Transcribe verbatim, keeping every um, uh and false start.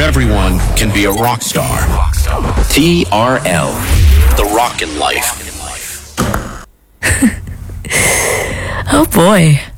everyone can be a rock star. T R L, The Rockin' Life. Oh boy.